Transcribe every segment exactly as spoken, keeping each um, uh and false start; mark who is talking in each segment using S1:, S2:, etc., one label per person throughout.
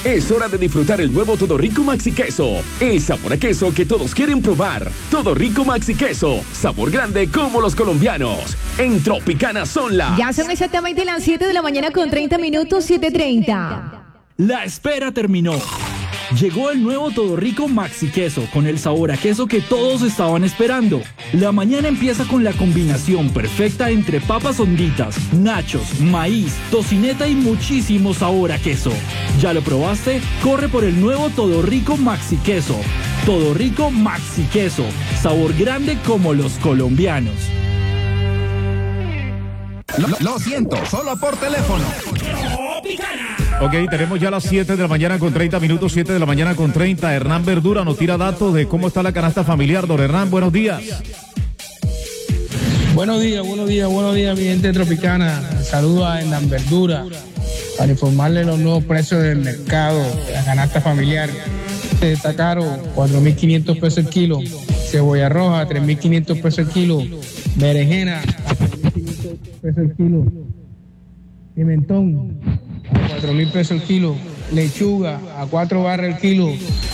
S1: Es hora de disfrutar el nuevo Todo Rico Maxi Queso. El sabor a queso que todos quieren probar. Todo Rico Maxi Queso. Sabor grande como los colombianos. En Tropicana son las...
S2: Ya son exactamente las siete de la mañana con treinta minutos, siete treinta.
S3: La espera terminó. Llegó el nuevo Todo Rico Maxi Queso con el sabor a queso que todos estaban esperando. La mañana empieza con la combinación perfecta entre papas honditas, nachos, maíz, tocineta y muchísimo sabor a queso. ¿Ya lo probaste? Corre por el nuevo Todo Rico Maxi Queso. Todo Rico Maxi Queso. Sabor grande como los colombianos.
S4: Lo, lo siento, solo por teléfono.
S5: Ok, tenemos ya las siete de la mañana con treinta minutos, siete de la mañana con treinta. Hernán Verdura nos tira datos de cómo está la canasta familiar. Don Hernán, buenos días.
S6: Buenos días, buenos días, buenos días, mi gente tropicana. Saludos a Hernán Verdura para informarle los nuevos precios del mercado de la canasta familiar. Está caro, cuatro mil quinientos pesos el kilo. Cebolla roja, tres mil quinientos pesos el kilo. Berenjena, cuatro mil quinientos pesos el kilo. Pimentón, cuatro mil pesos el kilo. Lechuga a cuatro barras el kilo.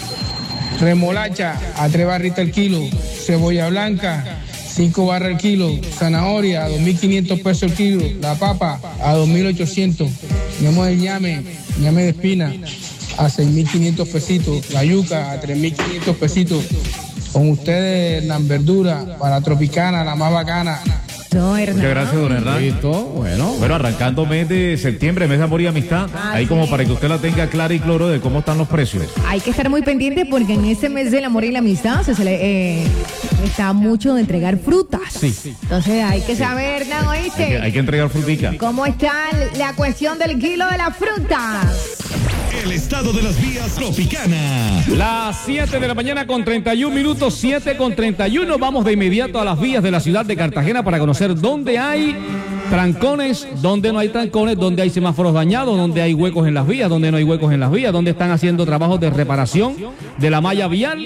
S6: Remolacha a tres barritas el kilo. Cebolla blanca, cinco barras el kilo. Zanahoria a dos mil quinientos pesos el kilo. La papa a dos mil ochocientos. Tenemos el ñame, ñame de espina a seis mil quinientos pesitos. La yuca a tres mil quinientos pesitos. Con ustedes, Hernán Verdura, para Tropicana, la más bacana.
S2: No, Hernán.
S5: Muchas gracias, don Hernán.
S7: Listo, bueno.
S5: Bueno, arrancando mes de septiembre, mes de amor y amistad.
S2: Ah,
S5: ahí
S2: sí.
S5: como para que usted la tenga clara y cloro de cómo están los precios.
S2: Hay que estar muy pendiente porque en este mes del amor y la amistad se, se le, eh, está mucho de entregar frutas.
S5: Sí.
S2: Entonces hay que saber, Hernán, ¿oíste?
S5: Hay que, hay que entregar frutica.
S2: ¿Cómo está la cuestión del kilo de las frutas?
S4: El estado de las vías Tropicana.
S7: Las siete de la mañana con treinta y un minutos, siete con treinta y uno. Vamos de inmediato a las vías de la ciudad de Cartagena para conocer dónde hay trancones, dónde no hay trancones, dónde hay semáforos dañados, dónde hay huecos en las vías, dónde no hay huecos en las vías, dónde están haciendo trabajos de reparación de la malla vial.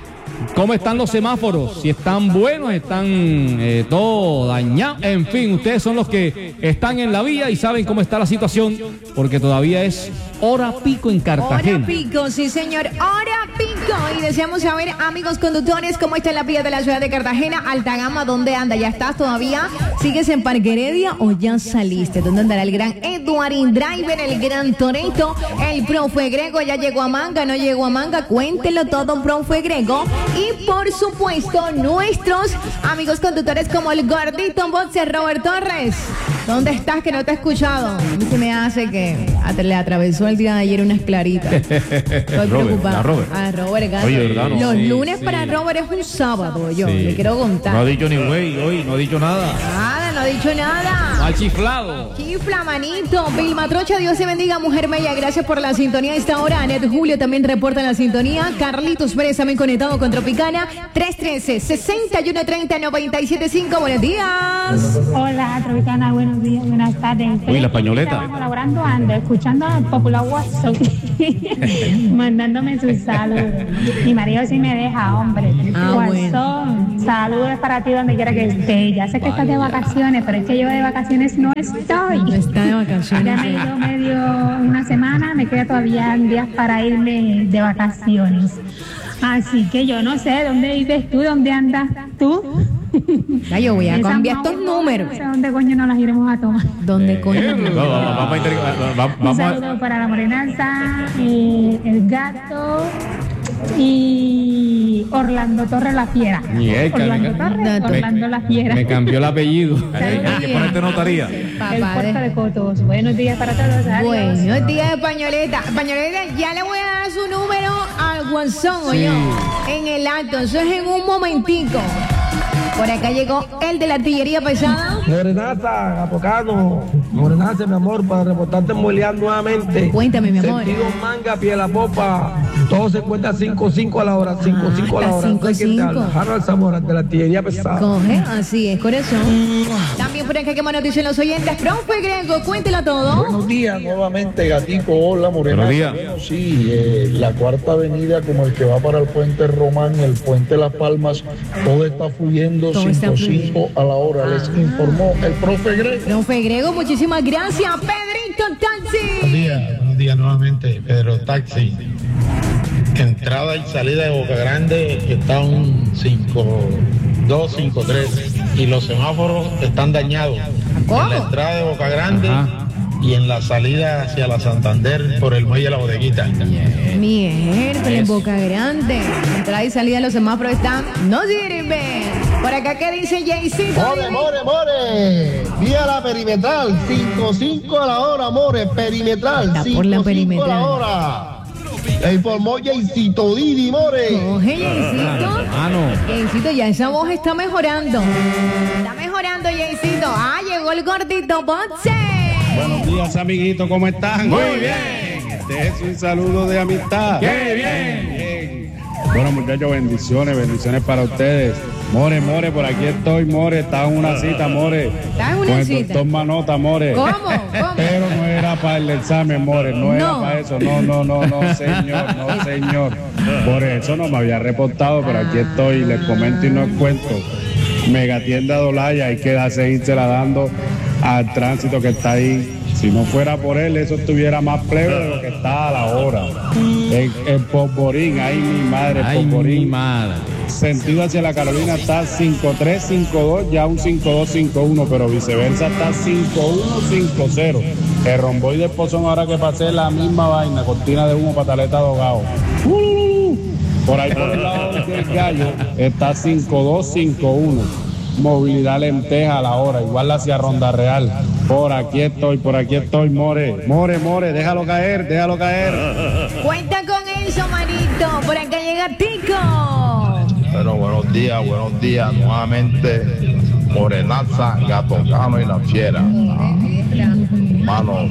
S7: ¿Cómo están los semáforos? Si están buenos, están eh, todo dañados. En fin, ustedes son los que están en la vía y saben cómo está la situación, porque todavía es hora pico en Cartagena.
S2: Hora pico, sí señor, hora pico. Y deseamos saber, amigos conductores, cómo está en la vía de la ciudad de Cartagena. Alta Gama, ¿dónde anda? ¿Ya estás todavía? ¿Sigues en Parque Heredia o ya saliste? ¿Dónde andará el gran Eduarín Driver, el gran Toretto, el profe Grego? ¿Ya llegó a Manga? ¿No llegó a Manga? Cuéntelo todo, profe Grego. Y por supuesto, nuestros amigos conductores como el gordito boxer Robert Torres. ¿Dónde estás que no te he escuchado? A mí se me hace que le atravesó el día de ayer unas claritas. Estoy
S5: Robert,
S2: preocupada.
S5: la Robert.
S2: Ah, Robert, gato.
S5: Oye, ¿verdad? No,
S2: Los
S5: sí,
S2: lunes
S5: sí.
S2: para Robert es un sábado, yo
S5: Sí.
S2: le quiero contar.
S5: No ha dicho ni güey hoy, no ha dicho nada.
S2: Nada, no ha dicho nada.
S7: Al chiflado.
S2: Chifla, manito. Vilma Trocha, Dios se bendiga, mujer bella. Gracias por la sintonía a esta hora. Anet Julio también reporta la sintonía. Carlitos Pérez también conectado con Tropicana. tres uno tres, seis uno tres cero, nueve siete cinco. Buenos días.
S8: Hola, Tropicana, buenos días, buenas tardes.
S5: Uy, la pañoleta.
S8: Estamos laborando, ando, escuchando al Popular WhatsApp, mandándome sus saludos. Mi marido sí me deja, hombre.
S2: Ah,
S8: WhatsApp, saludos para ti donde quiera que estés. Ya sé que estás de vacaciones, pero es que yo de vacaciones no estoy.
S2: No está de vacaciones.
S8: Ya me he ido medio una semana, me queda todavía días para irme de vacaciones. Así que yo no sé dónde vives tú, dónde andas tú.
S2: Ya, yo voy a
S8: Esas
S2: cambiar estos
S8: maguas,
S2: números.
S8: No sé dónde coño nos las iremos a tomar.
S2: ¿Dónde coño?
S5: Vamos, vamos, vamos a inter- vamos-
S8: Un
S5: vamos a-
S8: saludo para la morenaza, eh, el gato y Orlando Torres la Fiera.
S7: Mierda,
S8: Orlando
S7: me-
S8: Torres,
S2: me-
S8: Orlando la Fiera.
S7: Me cambió el apellido.
S5: Hay que ponerte notaría.
S8: El
S2: Papá
S8: puerto
S2: de-
S8: de Cotos. Buenos días para todos. Adiós.
S2: Buenos días, Españoleta. Españoleta, ya le voy a dar su número al Guanzón, oye. En el acto, eso es en un momentico. Por acá llegó el de la artillería pesada.
S6: Morenaza, Apocano, Morenaza, mi amor, para reportarte en Moleán nuevamente.
S2: Cuéntame, mi amor.
S6: Sentido Manga, pie la popa. Todo se cuenta cinco cinco a la hora, cinco cinco a la
S2: está
S6: hora.
S2: cinco,
S6: No sé quién te
S2: cinco.
S6: habla. Harold Zamora, de la artillería pesada.
S2: Coge, así es, corazón. También por acá, ¿qué más nos dicen los oyentes? Profe Grego, cuéntelo todo.
S9: Buenos días nuevamente, Gatico. Hola, Morena.
S5: Buenos días.
S9: Bueno, sí, eh, la cuarta avenida, como el que va para el puente Román, el puente Las Palmas, todo está fluyendo
S2: Todo está
S9: cinco
S2: fluyendo.
S9: cinco a la hora. Les informó el profe Greg.
S2: Profe Grego, muchísimas gracias. Pedrito
S9: Buenos
S2: Taxi.
S9: días, buenos
S10: buenos días nuevamente. Pedro Taxi. Entrada y salida de Boca Grande está un cinco dos, cinco tres y los semáforos están dañados.
S2: ¿Cómo?
S10: En la entrada de Boca Grande
S7: Ajá.
S10: y en la salida hacia la Santander por el muelle de la Bodeguita.
S2: Miércoles en Boca Grande. Entrada y salida de los semáforos están. No sirven. Por acá, ¿qué dice Jaycito?
S11: More, more, more. Vía la perimetral. cinco cinco a la hora, more. Perimetral.
S2: Está por la
S11: cinco cinco a
S2: perimetral.
S11: la hora. Le informó Jaycito Didi, more.
S2: Coge, Jaycito.
S7: Ah, no.
S2: Jaycito, ya esa voz está mejorando. Está mejorando, Jaycito. Ah, llegó el gordito Boxe.
S12: Buenos días, amiguitos, ¿cómo están?
S7: Muy bien.
S12: Este es un saludo de amistad.
S7: ¡Qué bien!
S12: Bien. Bueno, muchachos, bendiciones, bendiciones para ustedes. More, more, por aquí estoy, more. Estaba en una cita, more.
S2: ¿Estás en una
S12: con el
S2: cita?
S12: doctor Manota, more.
S2: ¿Cómo? ¿Cómo?
S12: Pero no era para el examen, more. No,
S2: No.
S12: era para eso. No, no, no, no, señor, no, señor. Por eso no me había reportado, pero aquí estoy. Les comento y no cuento. Mega tienda Dolaya, hay que seguírsela dando al tránsito que está ahí. Si no fuera por él, eso estuviera más plebe de lo que está a la hora. El, el Polvorín, ay mi madre, el
S7: Ay,
S12: Polvorín.
S7: mi madre.
S12: Sentido hacia la Carolina está cinco tres, cinco dos, ya un cinco dos, cinco uno, pero viceversa está cinco uno, cinco cero. El romboide del Pozón, ahora que pasé la misma vaina, cortina de humo, pataleta de ahogado. Uh, por ahí por el lado del gallo está cinco dos, cinco uno. Movilidad lenteja a la hora, igual hacia Ronda Real. Por aquí estoy, por aquí estoy, more. More, more, déjalo caer, déjalo caer.
S2: Cuenta con eso, manito. Por acá llega Tico.
S9: Bueno, buenos días, buenos días. Nuevamente, Morenaza, Gato Cano y la Fiera. Ah, mano,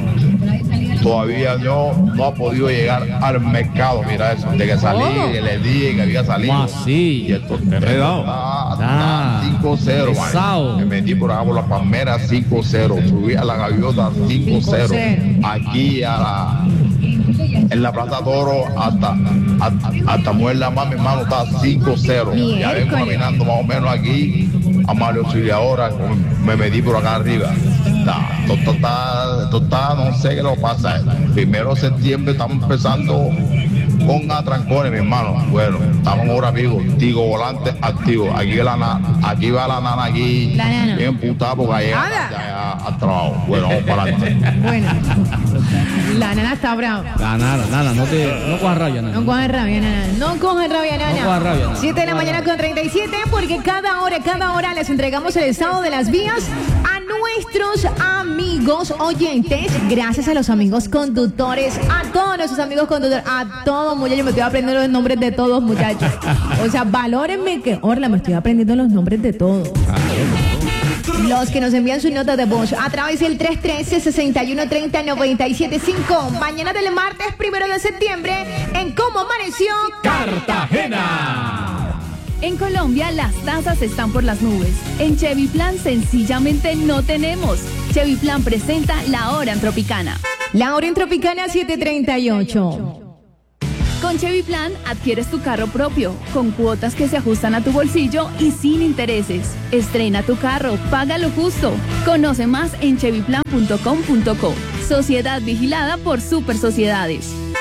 S9: todavía yo no ha podido llegar al mercado, mira eso. De que salí,
S2: ¿Cómo?
S9: que le dije que había salido.
S7: ¿Cómo así?
S9: Y esto
S7: Enredado.
S9: está,
S7: Ah,
S9: está cinco cero,
S7: pesado.
S9: man. Me metí por acá por las palmeras cinco cero. Subí a la gaviota cinco cero.
S2: cinco cero.
S9: Aquí a la... En la Plaza Toro hasta, hasta, hasta Muerla más, mi hermano, está cinco cero. Ya vengo
S2: Miércoles.
S9: caminando más o menos aquí a Mario Auxiliadora, me metí por acá arriba. Está, esto está, esto está, no sé qué lo pasa. Primero de septiembre estamos empezando con atrancones, mi hermano. Bueno, estamos ahora vivos, digo, volante activo. Aquí va la nana, aquí va la nana aquí,
S2: La nana.
S9: bien putada porque llega
S2: Haga.
S9: ya al trabajo. Bueno, vamos para adelante.
S2: Bueno, la nana está brava.
S7: Ah, nada, nada, no te, no cojas rabia, nada.
S2: No coge rabia, nana. No coge rabia, nana.
S7: No coja rabia, nana.
S2: siete de la mañana con treinta y siete, porque cada hora, cada hora les entregamos el estado de las vías a nuestros amigos oyentes. Gracias a los amigos conductores, a todos nuestros amigos conductores, a todos, muchachos. Me estoy aprendiendo los nombres de todos, muchachos. O sea, valórenme que, Orla, me estoy aprendiendo los nombres de todos. Los que nos envían sus notas de voz a través del tres uno tres, seis uno tres cero, nueve siete cinco. Mañana del martes primero de septiembre en Cómo Amaneció
S7: Cartagena.
S13: En Colombia las tasas están por las nubes. En Chevy Plan sencillamente no tenemos. Chevy Plan presenta La Hora en Tropicana.
S2: La hora en Tropicana siete treinta y ocho.
S13: Con Chevy Plan adquieres tu carro propio, con cuotas que se ajustan a tu bolsillo y sin intereses. Estrena tu carro, paga lo justo. Conoce más en chevy plan punto com punto co. Sociedad vigilada por Super Sociedades.